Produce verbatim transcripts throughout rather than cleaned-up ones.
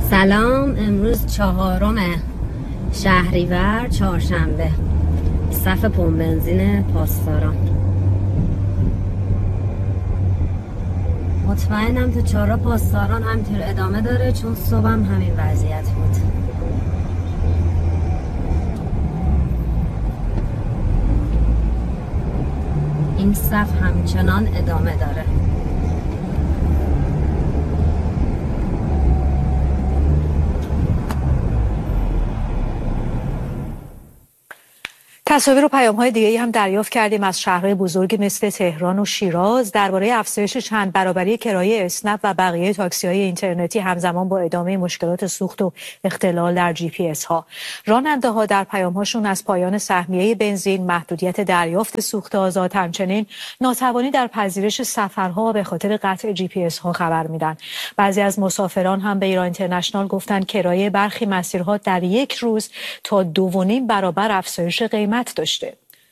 سلام، امروز چهارم شهریور چهارشنبه، صف پمپ بنزین پاسداران. مطمئنم تو چهارراه پاسداران همینطور ادامه داره، چون صبحم همین وضعیت بود. این صف همچنان ادامه داره. تصاویر و پیام‌های دیگه‌ای هم دریافت کردیم از شهرهای بزرگی مثل تهران و شیراز درباره افزایش چند برابری کرایه اسنپ و بقیه تاکسی‌های اینترنتی همزمان با ادامه مشکلات سوخت و اختلال در جی پی اس ها. راننده‌ها در پیام‌هاشون از پایان سهمیه بنزین، محدودیت دریافت سوخت آزاد، همچنین ناتوانی در پذیرش سفرها به خاطر قطع جی پی اس ها خبر میدن. بعضی از مسافران هم به ایران اینترنشنال گفتن کرایه برخی مسیرها در یک روز تا دو و نیم برابر افزایش قیمت داشته.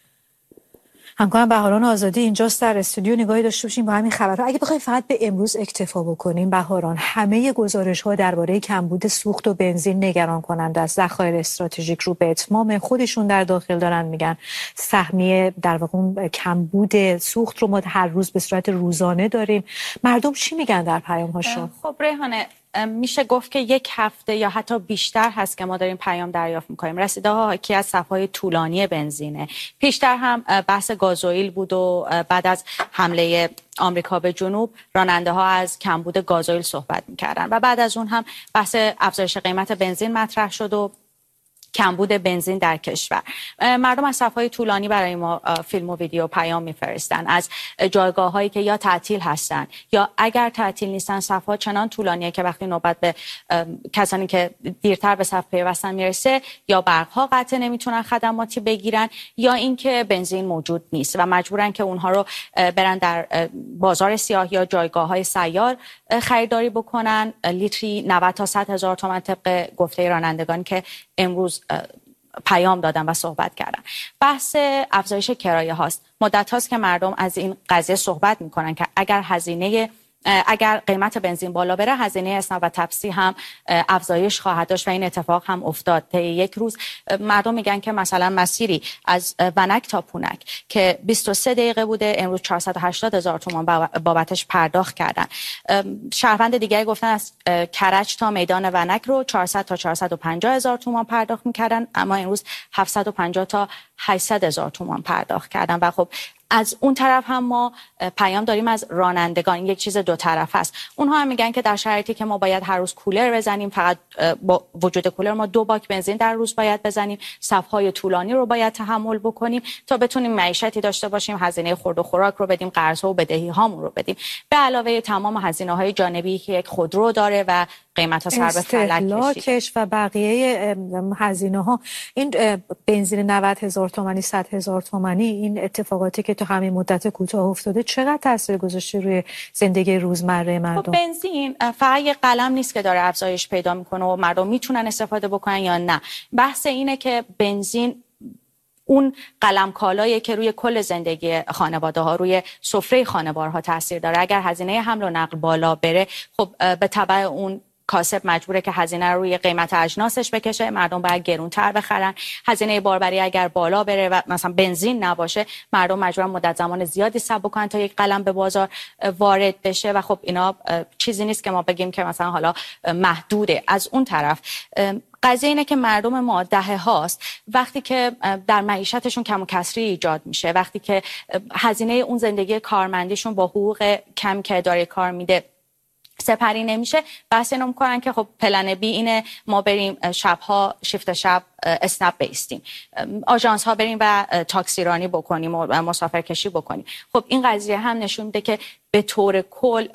همکارم بهاران آزادی اینجاست در استودیو، نگاهی داشته باشیم با همین خبرها. اگه بخوایم فقط به امروز اکتفا بکنیم بهاران، همه گزارش‌ها درباره کمبود سوخت و بنزین نگران کننده است. ذخایر استراتژیک رو به اتمام، خودشون در داخل دارن میگن سهمیه در واقع کمبود سوخت رو ما هر روز به صورت روزانه داریم. مردم چی میگن در پیام‌هاشون؟ خب ریحانه، میشه گفت که یک هفته یا حتی بیشتر هست که ما داریم پیام دریافت میکنیم. رسیده ها حاکی از صف‌های طولانی بنزینه. پیشتر هم بحث گازوئیل بود و بعد از حمله آمریکا به جنوب راننده ها از کمبود گازوئیل صحبت میکردن و بعد از اون هم بحث افزایش قیمت بنزین مطرح شد و کمبود بنزین در کشور. مردم از صف‌های طولانی برای ما فیلم و ویدیو پیام میفرستن از جایگاه هایی که یا تعطیل هستن یا اگر تعطیل نیستن صف‌ها چنان طولانیه که وقتی نوبت به کسانی که دیرتر به صف پیوستن میرسه یا برق‌ها قطع نمیتونن خدماتی بگیرن یا اینکه بنزین موجود نیست و مجبورن که اونها رو برن در بازار سیاه یا جایگاه های سیار خریداری بکنن. لیتری نود تا صد هزار تومان طبق گفته رانندگان که امروز پیام دادن و صحبت کردن. بحث افزایش کرایه هاست. مدت هاست که مردم از این قضیه صحبت میکنن که اگر هزینه اگر قیمت بنزین بالا بره هزینه اسنپ و تپسی هم افزایش خواهد داشت و این اتفاق هم افتاد. طی یک روز مردم میگن که مثلا مسیری از ونک تا پونک که بیست و سه دقیقه بوده امروز چهارصد و هشتاد هزار تومان بابتش پرداخت کردن. شهروند دیگه گفتن از کرج تا میدان ونک رو چهارصد تا چهارصد و پنجاه هزار تومان پرداخت میکردن، اما امروز هفتصد و پنجاه تا هشتصد هزار تومان پرداخت کردن. و خب از اون طرف هم ما پیام داریم از رانندگان. یک چیز دو طرف است. اونها هم میگن که در شرایطی که ما باید هر روز کولر بزنیم، فقط با وجود کولر ما دو باک بنزین در روز باید بزنیم، صف‌های طولانی رو باید تحمل بکنیم تا بتونیم معیشتی داشته باشیم، هزینه خورد و خوراک رو بدیم، قرض‌ها و بدهی‌هامون رو بدیم، به علاوه تمام هزینه‌های جانبی که یک خودرو داره و قیمت‌ها سر به فلک کشید و بقیه هزینه‌ها. این بنزین نود هزار تومانی، صد هزار تومانی، این اتفاقاتی که تو همین مدت کوتاه افتاده چقدر تاثیر گذاشته روی زندگی روزمره مردم؟ خب بنزین فقط یه قلم نیست که داره افزایش پیدا میکنه و مردم میتونن استفاده بکنن یا نه. بحث اینه که بنزین اون قلم کالاییه که روی کل زندگی خانواده ها، روی سفره خانوارها تاثیر داره. اگر هزینه حمل و نقل بالا بره، خب به تبع اون کاسب مجبوره که هزینه رو روی قیمت اجناسش بکشه، مردم باید گرونتر بخرن. هزینه باربری اگر بالا بره و مثلا بنزین نباشه، مردم مجبورن مدت زمان زیادی صبر کنن تا یک قلم به بازار وارد بشه و خب اینا چیزی نیست که ما بگیم که مثلا حالا محدوده. از اون طرف قضیه اینه که مردم ما دهه هاست وقتی که در معیشتشون کم و کسری ایجاد میشه، وقتی که هزینه اون زندگی کارمندیشون با حقوق کم که اداره کار میده سپری نمیشه، بحث اینو میکنن که خب پلن بی اینه ما بریم شبها شیفت شب اسنپ بیستیم، آژانس ها بریم و تاکسی رانی بکنیم و مسافرکشی بکنیم. خب این قضیه هم نشون میده که به طور کل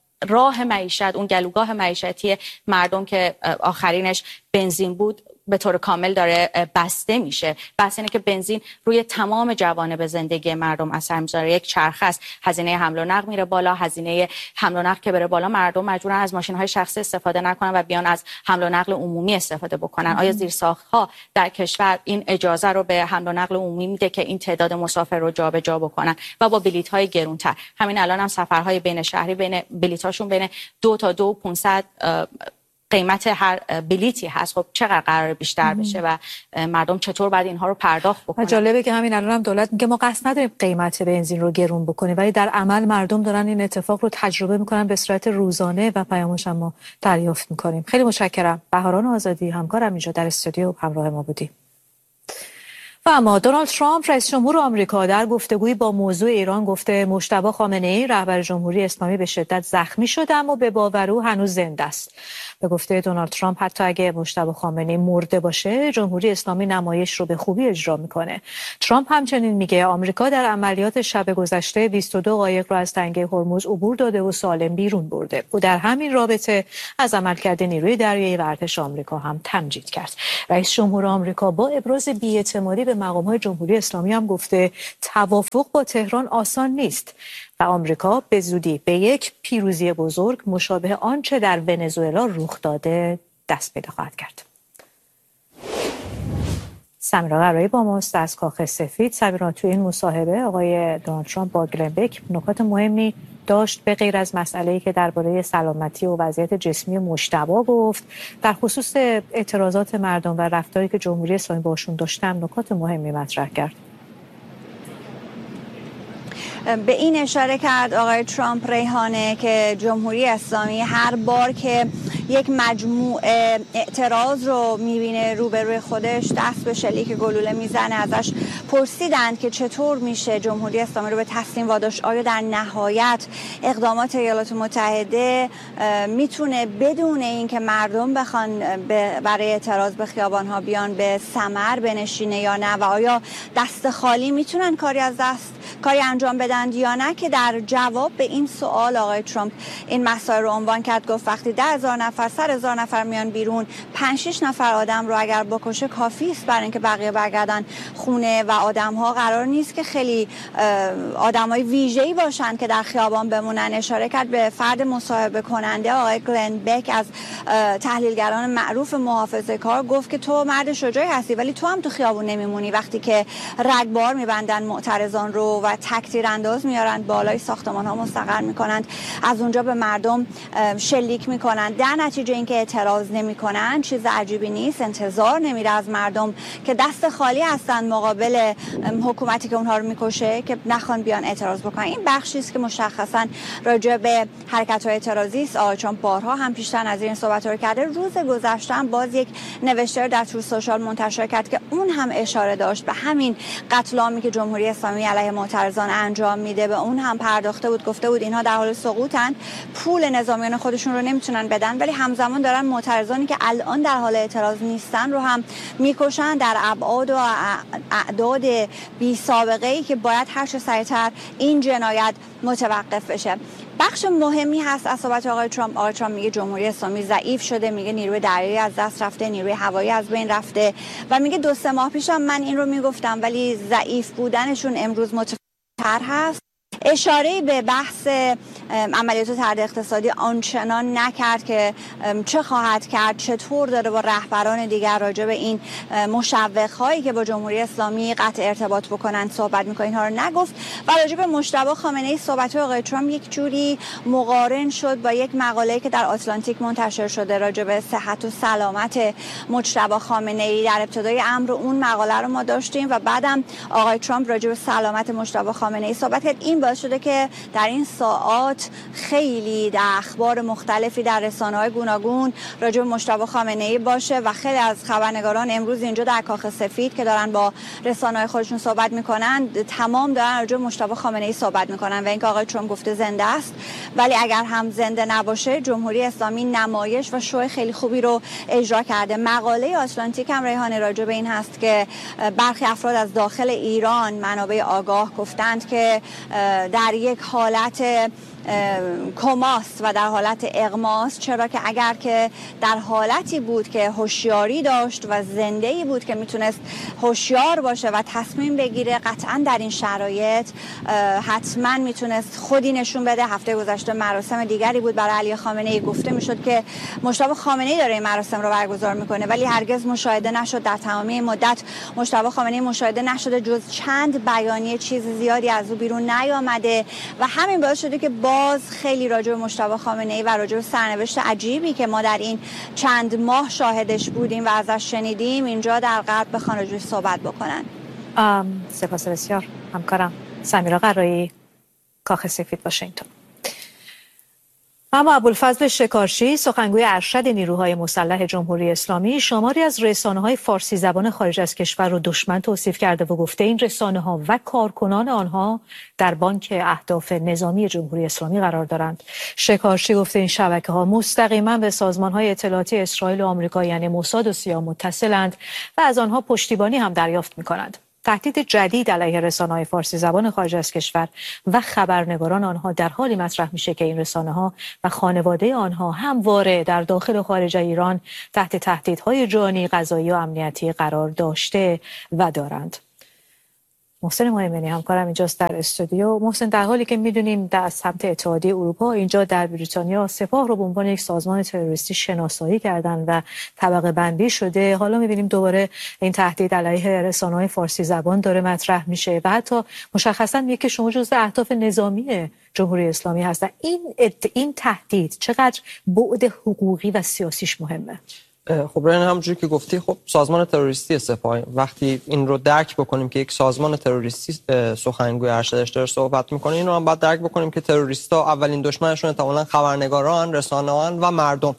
راه معیشت، اون گلوگاه معیشتی مردم که آخرینش بنزین بود، به طور کامل داره بسته میشه. بحث اینه که بنزین روی تمام جوانب زندگی مردم اثر میذاره. یک چرخه است، هزینه حمل و نقل میره بالا، هزینه حمل و نقل که بره بالا مردم مجبورن از ماشین های شخصی استفاده نکنن و بیان از حمل و نقل عمومی استفاده بکنن. آیا زیرساخت ها در کشور این اجازه رو به حمل و نقل عمومی میده که این تعداد مسافر رو جابجا بکنن و با بلیط های گرونتر؟ همین الان هم سفرهای بین شهری بین بلیطاشون بین دو تا دو پانصد قیمت هر بلیتی هست، خب چقدر قرار بیشتر بشه و مردم چطور باید اینها رو پرداخت بکنن. جالبه که همین الان هم دولت میگه ما قصد نداریم قیمت بنزین رو گرون بکنیم، ولی در عمل مردم دارن این اتفاق رو تجربه میکنن به صورت روزانه و پیامش هم ما دریافت میکنیم. خیلی متشکرم. بهاران آزادی همکارم اینجا در استودیو همراه ما بودی. و اما دونالد ترامپ رئیس جمهور آمریکا در گفتگویی با موضوع ایران گفته مجتبی خامنه‌ای رهبر جمهوری اسلامی به شدت زخمی شده اما به باور او هنوز زنده است. به گفته دونالد ترامپ حتی اگه مجتبی خامنه‌ای مرده باشه جمهوری اسلامی نمایش رو به خوبی اجرا میکنه. ترامپ همچنین میگه آمریکا در عملیات شب گذشته بیست و دو قایق رو از تنگه هرمز عبور داده و سالم بیرون برده. او در همین رابطه از عملکرد نیروی دریایی و ارتش آمریکا هم تمجید کرد. رئیس جمهور آمریکا با ابراز بی‌اعتمادی به مقام‌های جمهوری اسلامی هم گفته توافق با تهران آسان نیست و آمریکا به زودی به یک پیروزی بزرگ مشابه آنچه در ونزوئلا رخ داده دست پیدا خواهد کرد. سمیرا قرایی با ماست از کاخ سفید. سمیرا، توی این مصاحبه آقای دونالد ترامپ با گلن بک نکات مهمی داشت به غیر از مسئله‌ای که درباره سلامتی و وضعیت جسمی مجتبی گفت، در خصوص اعتراضات مردم و رفتاری که جمهوری اسلامی باشون داشتن نکات مهمی مطرح کرد. به این اشاره کرد آقای ترامپ ریحانه که جمهوری اسلامی هر بار که یک مجموعه اعتراض رو میبینه روبروی خودش دست به شلیک گلوله میزنه. ازش پرسیدند که چطور میشه جمهوری اسلامی رو به تسلیم واداشت، آیا در نهایت اقدامات ایالات متحده میتونه بدون اینکه مردم بخوان برای اعتراض به خیابانها بیان به ثمر بنشینه یا نه، و آیا دست خالی میتونن کاری از دست کاری انجام بدن یا نه. که در جواب به این سوال آقای ترامپ این مسائل رو عنوان کرد، گفت وقتی ده هزار نفر صد هزار نفر میان بیرون، پنج شش نفر آدم رو اگر بکشه کافی است برای اینکه بقیه برگردن خونه و آدم ها قرار نیست که خیلی آدمای ویژه‌ای باشن که در خیابان بمونن. اشاره کرد به فرد مصاحبه کننده آقای گلن بک از تحلیلگران معروف محافظه‌کار، گفت که تو مرد شجاعی هستی ولی تو هم تو خیابون نمیمونی وقتی که رگبار میبندن معترضان رو و تکتیر انداز میارن بالای ساختمان ها مستقر میکنند، از اونجا به مردم شلیک میکنن، در نتیجه اینکه اعتراض نمیکنن چیز عجیبی نیست، انتظار نمیره از مردم که دست خالی هستن مقابل حکومتی که اونها رو میکشه که نخوان بیان اعتراض بکنن. این بخشی است که مشخصا راجع به حرکت های اعتراضی است. آقای ترامپ بارها هم پیشتر از این صحبت رو کرده. روز گذشته هم باز یک نوشته در تور سوشال منتشر کرد که اون هم اشاره داشت به همین قتل عامی که جمهوری اسلامی علیه معترضان انجام میده، به اون هم پرداخته بود، گفته بود اینها در حال سقوطن، پول نظامیان خودشون رو نمیتونن بدن ولی همزمان دارن معترضانی که الان در حال اعتراض نیستن رو هم میکشن در ابعاد و اعداد بی سابقه ای که باید هر چه سریعتر این جنایت متوقف بشه. بخش مهمی هست از صحبت آقای ترامپ. آقای ترامپ میگه جمهوری اسلامی ضعیف شده، میگه نیروی دریایی از دست رفته، نیروی هوایی از بین رفته و میگه دو سه ماه پیشم من این رو میگفتم ولی ضعیف بودنشون امروز متفاوت‌تر هست. اشاره به بحث عملیات طرد اقتصادی آنچنان نکرد که چه خواهد کرد، چطور داره با رهبران دیگر راجع به این مشوق‌هایی که با جمهوری اسلامی قطع ارتباط بکنن صحبت می‌کنه، اینها رو نگفت. و راجع به مجتبی خامنه‌ای صحبت آقای ترامپ یک جوری مقارن شد با یک مقاله‌ای که در آتلانتیک منتشر شده راجع به صحت و سلامت مجتبی خامنه‌ای. در ابتدای امر اون مقاله رو ما داشتیم و بعدم آقای ترامپ راجع به سلامت مجتبی خامنه‌ای صحبت کرد. این باعث شده که در این ساعات خیلی در اخبار مختلفی در رسانه‌های گوناگون راجع به مجتبی خامنه‌ای باشه و خیلی از خبرنگاران امروز اینجا در کاخ سفید که دارن با رسانه‌های خودشون صحبت میکنن تمام دارن راجع به مجتبی خامنه‌ای صحبت میکنن و اینکه آقای ترامپ گفته زنده است، ولی اگر هم زنده نباشه جمهوری اسلامی نمایش و شو خیلی خوبی رو اجرا کرده. مقاله آتلانتیک هم ریحانه راجع به این هست که برخی افراد از داخل ایران، منابع آگاه، گفتند که در یک حالت کماست و در حالت اغماس، چرا که اگر که در حالتی بود که هوشیاری داشت و زنده‌ای بود که میتونست هوشیار باشه و تصمیم بگیره، قطعا در این شرایط حتما میتونست خودی نشون بده. هفته گذشته مراسم دیگری بود برای علی خامنه‌ای، گفته میشد که مجتبی خامنه‌ای داره این مراسم رو برگزار میکنه ولی هرگز مشاهده نشد. در تمامی مدت مجتبی خامنه‌ای مشاهده نشده، جز چند بیانیه چیز زیادی از او بیرون نیامده و همین باعث شده که با باز خیلی راجع به مجتبی خامنه‌ای و راجع به سرنوشت عجیبی که ما در این چند ماه شاهدش بودیم و ازش شنیدیم اینجا در غرب بخوان راجع بهش صحبت بکنن. سپاس بسیار همکارم سمیرا قرایی، کاخ سفید، واشنگتن. اما ابوالفضل شکارچی، سخنگوی ارشد نیروهای مسلح جمهوری اسلامی، شماری از رسانه‌های فارسی زبان خارج از کشور رو دشمن توصیف کرده و گفته این رسانه‌ها و کارکنان آنها در بانک اهداف نظامی جمهوری اسلامی قرار دارند. شکارچی گفته این شبکه‌ها مستقیما به سازمان‌های اطلاعاتی اسرائیل و آمریکا یعنی موساد و سیا متصلند و از آنها پشتیبانی هم دریافت می‌کنند. تهدید جدید علیه رسانه‌های فارسی زبان خارج از کشور و خبرنگاران آنها در حالی مطرح میشه که این رسانه‌ها و خانواده آنها همواره در داخل و خارج ایران تحت تهدیدهای جانی، قضایی و امنیتی قرار داشته و دارند. محسن مهیمنی همکارم اینجاست در استودیو. محسن، در حالی که میدونیم در سمت اتحادیه اروپا اینجا در بریتانیا سپاه رو به عنوان یک سازمان تروریستی شناسایی کردن و طبقه بندی شده، حالا میبینیم دوباره این تهدید علیه رسانه‌های فارسی زبان داره مطرح میشه و حتی مشخصا میگه که شما جزو اهداف نظامی جمهوری اسلامی هستن. این این تهدید چقدر بعد حقوقی و سیاسیش مهمه؟ خب رن همونجوری که گفتی، خب سازمان تروریستی سپاه، وقتی این رو درک بکنیم که یک سازمان تروریستی سخنگوی ارشدش داره صحبت میکنه، این رو هم باید درک بکنیم که تروریستا اولین دشمنشون احتمالاً خبرنگاران، رسانه‌ان و مردم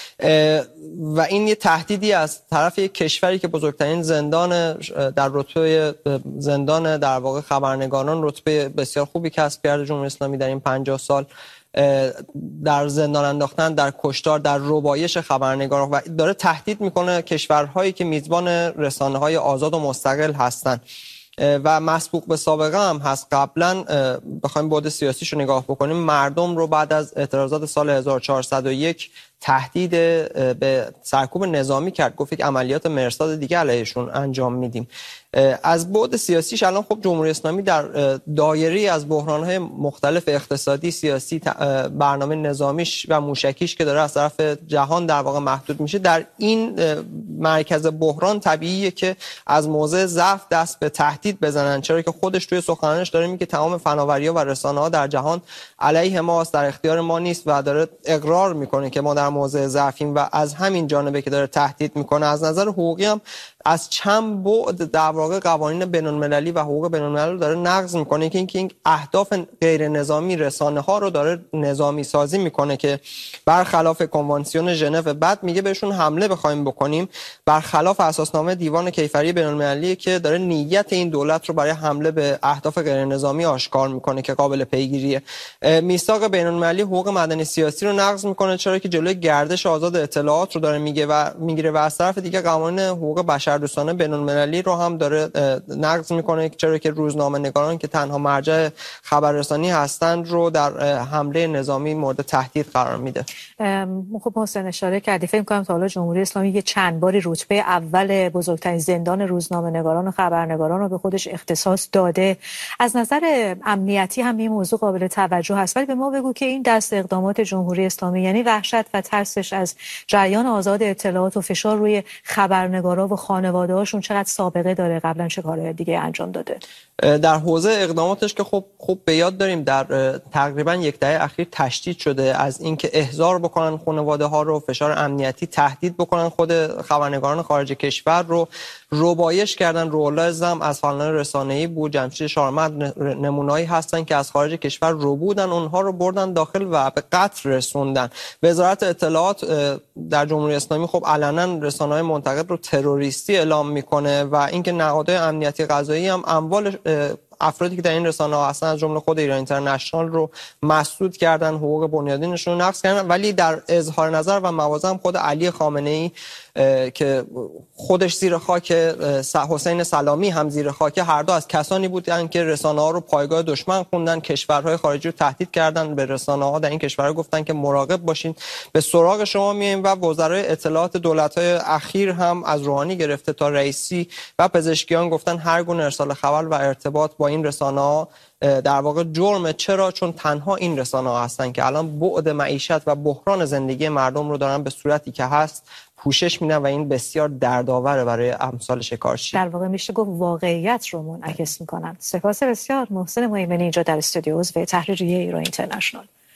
و این یه تهدیدی از طرف یک کشوری که بزرگترین زندان در رتبه زندان در واقع خبرنگاران رتبه بسیار خوبی کسب کرده جمهوری اسلامی در این پنجاه سال، در زندان انداختن، در کشتار، در ربایش خبرنگاران و داره تهدید میکنه کشورهایی که میزبان رسانه‌های آزاد و مستقل هستند و مسبوق به سابقه هم هست. قبلا بخوایم بعد سیاسیش رو نگاه بکنیم، مردم رو بعد از اعتراضات سال هزار و چهارصد و یک تهدید به سرکوب نظامی کرد، گفت یک عملیات مرصاد دیگه علیهشون انجام میدیم. از بعد سیاسیش الان خب جمهوری اسلامی در دایره از بحران‌های مختلف اقتصادی، سیاسی، برنامه نظامیش و موشکیش که داره از طرف جهان در واقع محدود میشه، در این مرکز بحران طبیعیه که از موضع ضعف دست به تهدید بزنن، چرا که خودش توی سخنرانیش داره میگه تمام فناوری‌ها و رسانه‌ها در جهان علیه ماست، در اختیار ما نیست و داره اقرار میکنه که ما در موضع ضعفیم و از همین جانبه که داره تهدید میکنه. از نظر حقوقی هم از چند بعد در واقع قوانین بین‌المللی و حقوق بین‌المللی رو داره نقض میکنه که اینکه این اهداف غیر نظامی رسانه ها رو داره نظامی سازی میکنه که برخلاف کنوانسیون ژنو، بعد میگه بهشون حمله بخوایم بکنیم برخلاف اساسنامه دیوان کیفری بین‌المللی که داره نیت این دولت رو برای حمله به اهداف غیر نظامی آشکار میکنه که قابل پیگیریه. میثاق بین‌المللی حقوق مدنی سیاسی رو نقض میکنه، چرا که جلوی گردش آزاد اطلاعات رو داره میگه و میگیره و از طرف دیگه قوانین حقوق بشر دوستانه بین‌المللی رو هم داره نقض میکنه، چرا که روزنامه‌نگاران که تنها مرجع خبررسانی هستند رو در حمله نظامی مورد تهدید قرار میده. خب حسین اشاره کردی، فکر می‌کنم تا حالا جمهوری اسلامی یه چند باری رتبه اول بزرگترین زندان روزنامه‌نگاران و خبرنگاران رو به خودش اختصاص داده. از نظر امنیتی هم این موضوع قابل توجه هست، ولی به ما بگو که این دست اقدامات جمهوری اسلامی، یعنی وحشت و ترسش از جریان آزاد اطلاعات و فشار روی خبرنگارا و خانواده‌هاشون چقدر سابقه داره؟ قبلا چه کارهای دیگه انجام داده؟ در حوزه اقداماتش که خب خب به یاد داریم در تقریبا یک دهه اخیر تشدید شده از اینکه احضار بکنن خانواده ها رو، فشار امنیتی، تهدید بکنن خود خبرنگاران خارج کشور رو، ربایش کردن. روح‌الله زم از فعالان رسانه‌ای بود، جمشید شارمد نمونه‌ای هستن که از خارج کشور رو بودن، اونها رو بردن داخل و به قتل رسوندن. وزارت اطلاعات در جمهوری اسلامی خب علنا رسانه‌های منتقد رو تروریستی اعلام میکنه و اینکه نهادهای امنیتی قضایی هم اموال افرادی که در این رسانه ها هستن از جمله خود ایران اینترنشنال رو مسدود کردن، حقوق بنیادینشون رو نقض کردن. ولی در اظهار نظر و مواضع هم خود علی خامنه‌ای که خودش زیر خاک، حسین سلامی هم زیر خاک، هر دو از کسانی بودن که رسانه ها رو پایگاه دشمن خوندن، کشورهای خارجی رو تهدید کردن، به رسانه ها در این کشورها گفتن که مراقب باشین، به سراغ شما میایم. و وزرای اطلاعات دولت‌های اخیر هم از روحانی گرفته تا رئیسی و پزشکیان گفتن هر گونه ارسال خبر و ارتباط با این رسانه ها در واقع جرمه. چرا؟ چون تنها این رسانه ها هستن که الان بعد معیشت و بحران زندگی مردم رو دارن به صورتی که هست پوشش میدن و این بسیار دردآوره برای امثال شکارچی. در واقع میشه گفت واقعیت رو منعکس میکنن. سپاس بسیار محسن مهیمنی اینجا در استودیو عضو تحریریه ایران اینترنشنال.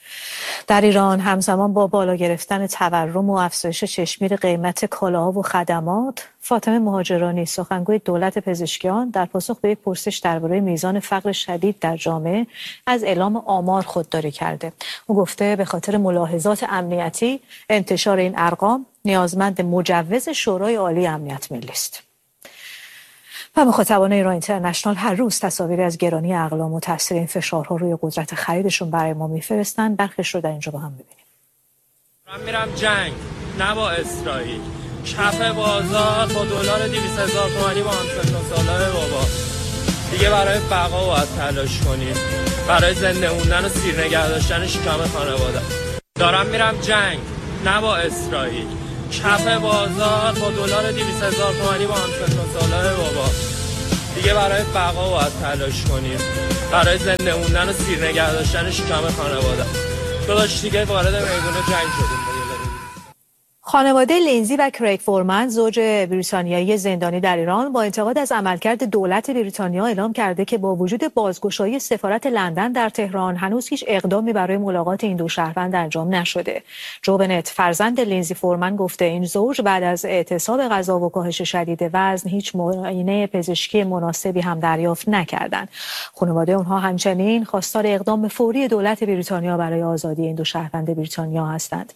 در ایران همزمان با بالا گرفتن تورم و افزایش چشمگیر قیمت کالاها و خدمات، فاطمه مهاجرانی سخنگوی دولت پزشکیان در پاسخ به یک پرسش درباره میزان فقر شدید در جامعه از اعلام آمار خودداری کرده. او گفته به خاطر ملاحظات امنیتی انتشار این ارقام نیازمند مجوز شورای عالی امنیت ملی است. و مخاطبان ایران اینترنشنال هر روز تصاویری از گرانی اقلام و تاثیر این فشارها روی قدرت خریدشون برای ما میفرستن. برخیش رو در اینجا با هم ببینیم. من میرم جنگ نه با اسرائیل، کف بازار با دلار دویست هزار تومانی با همسن و سالای بابا دیگه برای بقا باید تلاش کنیم، برای زنده موندن و سیر نگه داشتن شکم خانواده. دارم میرم جنگ نه با اسرائیل، کف بازار با دلار دویست هزار تومانی با همسن و سالای بابا دیگه برای بقا باید تلاش کنیم، برای زنده موندن و سیر نگه داشتن شکم خانواده. داداش دیگه وارد میدون جنگ شدیم. خانواده لینزی و کریگ فورمن، زوج بریتانیایی زندانی در ایران، با انتقاد از عملکرد دولت بریتانیا اعلام کرده که با وجود بازگشایی سفارت لندن در تهران هنوز هیچ اقدامی برای ملاقات این دو شهروند انجام نشده. جو بنت، فرزند لینزی فورمن، گفته این زوج بعد از اعتصاب غذا و کاهش شدید وزن هیچ معاینه پزشکی مناسبی هم دریافت نکردند. خانواده اونها همچنین خواستار اقدام فوری دولت بریتانیا برای آزادی این دو شهروند بریتانیا هستند.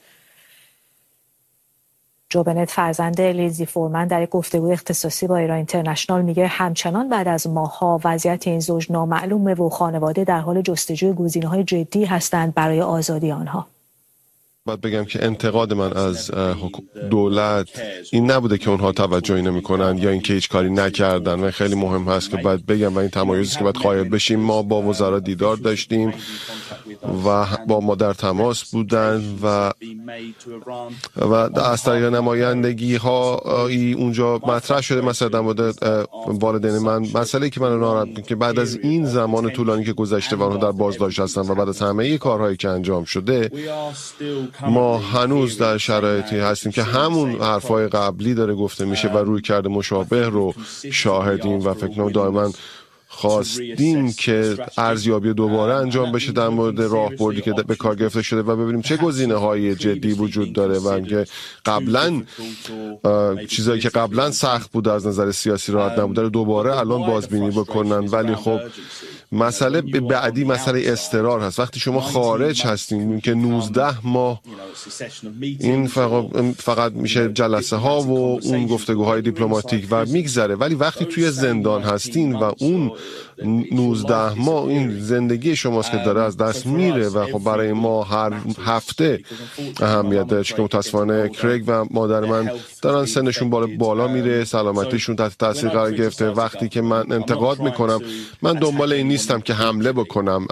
جو بنت، فرزند لینزی فورمن، در یک گفتگو اختصاصی با ایران اینترنشنال میگه همچنان بعد از ماه‌ها وضعیت این زوج نامعلومه و خانواده در حال جستجوی گزینه‌های جدی هستند برای آزادی آنها. باید بگم که انتقاد من از دولت این نبوده که اونها توجهی نمی‌کنن یا اینکه هیچ کاری نکردن و خیلی مهم هست که باید بگم و این تمایزی که باید قائل بشیم. ما با وزرا دیدار داشتیم و با ما در تماس بودن و و از طریق نمایندگی ها اونجا مطرح شده مثلا در مورد والدین من. مسئله که من ناراحت می‌کنه که بعد از این زمان طولانی که گذشته و اونها در بازداشت هستن و بعد از همه کارهایی که انجام شده ما هنوز در شرایطی هستیم که همون حرفای قبلی داره گفته میشه و روی کرده مشابه رو شاهدیم و فکر کنم دائما خواستیم که ارزیابی دوباره انجام بشه در مورد راهبردی که به کار گرفته شده و ببینیم چه گزینه‌های جدی وجود داره و اینکه قبلا چیزایی که قبلا سخت بود از نظر سیاسی راحت نبود رو دوباره الان بازبینی بکنن. ولی خب مسئله بعدی مسئله اضطرار هست. وقتی شما خارج هستین که نوزده ماه این فقط, فقط میشه جلسه ها و اون گفتگوهای دیپلماتیک و میگذره، ولی وقتی توی زندان هستین و اون نوزده ماه این زندگی شماست که داره از دست میره و خب برای ما هر هفته اهمیت داره، چون متاسفانه کریگ و مادر من دارن سنشون بالا بالا میره، سلامتیشون تحت تاثیر قرار گرفته. وقتی که من انتقاد میکنم من دنبال این نیستم که حمله بکنم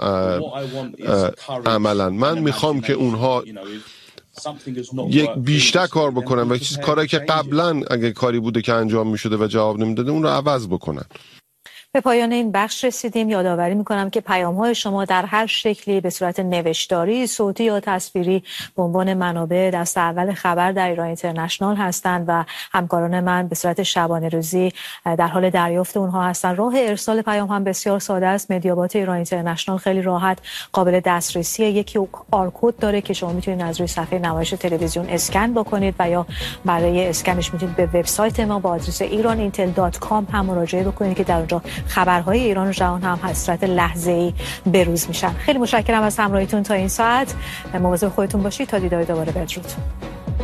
عملا، من میخوام که اونها یک بیشتر کار بکنن و چیز کاری که قبلا اگه کاری بوده که انجام میشده و جواب نمیداده اون رو عوض بکنن. به پایان این بخش رسیدیم. یادآوری میکنم که پیام‌های شما در هر شکلی به صورت نوشتاری، صوتی یا تصویری به عنوان منابع دست اول خبر در ایران اینترنشنال هستند و همکاران من به صورت شبانه روزی در حال دریافت اونها هستند. راه ارسال پیام هم بسیار ساده است. مدیابات ایران اینترنشنال خیلی راحت قابل دسترسیه. یکی آر کد داره که شما میتونید از روی صفحه نمایش تلویزیون اسکن بکنید و یا برای اسکنش میتونید به وبسایت ما با آدرس ایران اینتل دات کام هم مراجعه بکنید که در اونجا خبرهای ایران و جهان هم از صورت لحظه‌ای بروز میشن. خیلی متشکرم از همراهیتون تا این ساعت. مواظب خودتون باشید تا دیدار دوباره. بدرود.